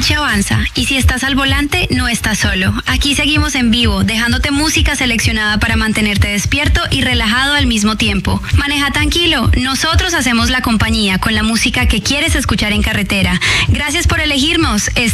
noche avanza y si estás al volante, no estás solo. Aquí seguimos en vivo, dejándote música seleccionada para mantenerte despierto y relajado al mismo tiempo. Maneja tranquilo, nosotros hacemos la compañía con la música que quieres escuchar en carretera. Gracias por elegirnos.